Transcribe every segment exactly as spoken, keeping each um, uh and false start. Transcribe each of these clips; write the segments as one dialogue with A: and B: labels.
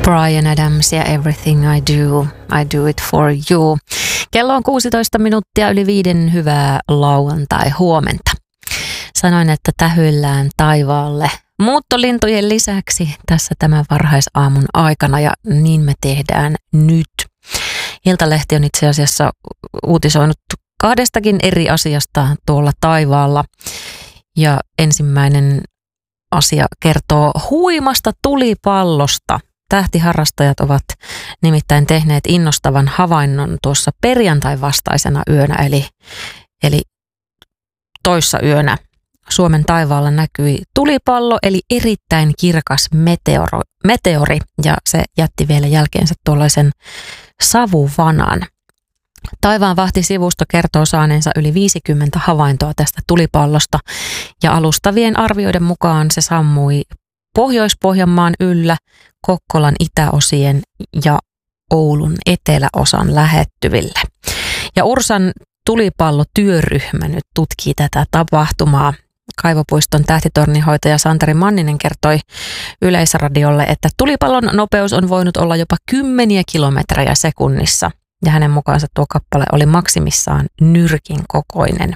A: Bryan Adams ja Everything I Do, I Do It For You. Kello on kuusitoista minuuttia yli viiden, hyvää lauantai-huomenta. Sanoin, että tähyillään taivaalle muuttolintujen lisäksi tässä tämän varhaisaamun aikana, ja niin me tehdään nyt. Iltalehti on itse asiassa uutisoinut kahdestakin eri asiasta tuolla taivaalla, ja ensimmäinen asia kertoo huimasta tulipallosta. Tähtiharrastajat ovat nimittäin tehneet innostavan havainnon tuossa perjantain vastaisena yönä, eli, eli toissa yönä Suomen taivaalla näkyi tulipallo, eli erittäin kirkas meteoro, meteori, ja se jätti vielä jälkeensä tuollaisen savuvanan. Taivaan vahtisivusto kertoo saaneensa yli viisikymmentä havaintoa tästä tulipallosta, ja alustavien arvioiden mukaan se sammui Pohjois-Pohjanmaan yllä, Kokkolan itäosien ja Oulun eteläosan lähettyville. Ja Ursan tulipallotyöryhmä nyt tutkii tätä tapahtumaa. Kaivopuiston tähtitorninhoitaja Santeri Manninen kertoi Yleisradiolle, että tulipallon nopeus on voinut olla jopa kymmeniä kilometrejä sekunnissa, ja hänen mukaansa tuo kappale oli maksimissaan nyrkin kokoinen.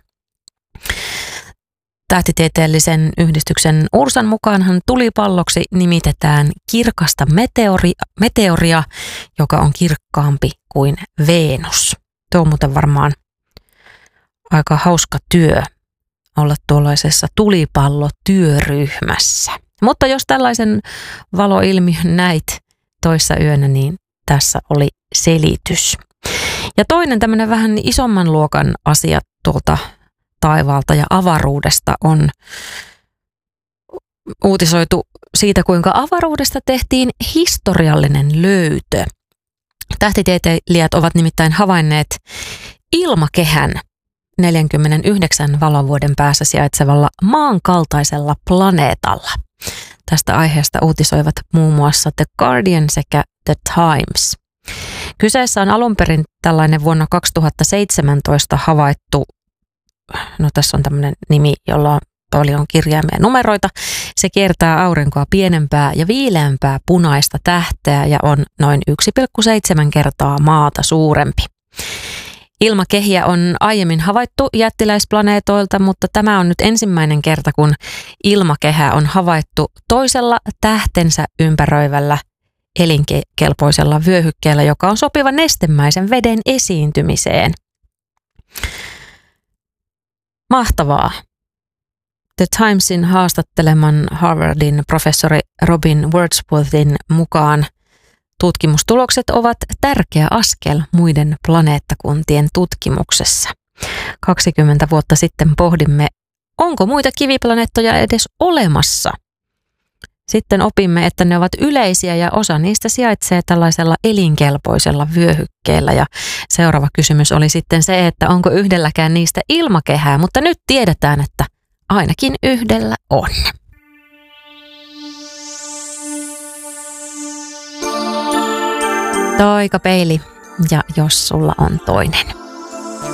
A: Tähtitieteellisen yhdistyksen Ursan mukaanhan tulipalloksi nimitetään kirkasta meteori, meteoria, joka on kirkkaampi kuin Venus. Tuo on muuten varmaan aika hauska työ olla tuollaisessa tulipallotyöryhmässä. Mutta jos tällaisen valoilmiön näit toissa yönä, niin tässä oli selitys. Ja toinen tämmöinen vähän isomman luokan asia tuolta taivaalta ja avaruudesta on uutisoitu siitä, kuinka avaruudesta tehtiin historiallinen löytö. Tähtitieteilijät ovat nimittäin havainneet ilmakehän neljänkymmenenyhdeksän valovuoden päässä sijaitsevalla maan kaltaisella planeetalla. Tästä aiheesta uutisoivat muun muassa The Guardian sekä The Times. Kyseessä on alun perin tällainen vuonna kaksituhattaseitsemäntoista havaittu, no tässä on tämmöinen nimi, jolla on paljon kirjaimia ja numeroita. Se kiertää aurinkoa pienempää ja viileämpää punaista tähteä ja on noin yksi pilkku seitsemän kertaa maata suurempi. Ilmakehiä on aiemmin havaittu jättiläisplaneetoilta, mutta tämä on nyt ensimmäinen kerta, kun ilmakehä on havaittu toisella tähtensä ympäröivällä elinkelpoisella vyöhykkeellä, joka on sopiva nestemäisen veden esiintymiseen. Mahtavaa. The Timesin haastatteleman Harvardin professori Robin Wordsworthin mukaan tutkimustulokset ovat tärkeä askel muiden planeettakuntien tutkimuksessa. kaksikymmentä vuotta sitten pohdimme, onko muita kiviplaneettoja edes olemassa. Sitten opimme, että ne ovat yleisiä ja osa niistä sijaitsee tällaisella elinkelpoisella vyöhykkeellä. Ja seuraava kysymys oli sitten se, että onko yhdelläkään niistä ilmakehää, mutta nyt tiedetään, että ainakin yhdellä on. Taikapeili, ja jos sulla on toinen.